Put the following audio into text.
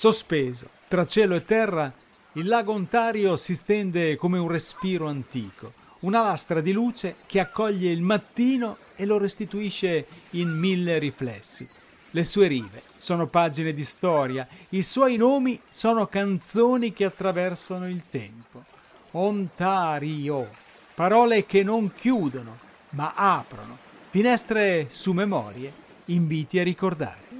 Sospeso tra cielo e terra, il lago Ontario si stende come un respiro antico, una lastra di luce che accoglie il mattino e lo restituisce in mille riflessi. Le sue rive sono pagine di storia, i suoi nomi sono canzoni che attraversano il tempo. Ontario, parole che non chiudono, ma aprono, finestre su memorie, inviti a ricordare.